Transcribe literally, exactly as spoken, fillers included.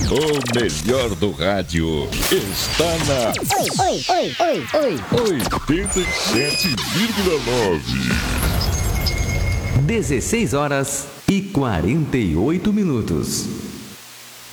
O melhor do rádio está na Oi, oi, oi, oi, oi. oitenta e sete vírgula nove. dezesseis horas e quarenta e oito minutos.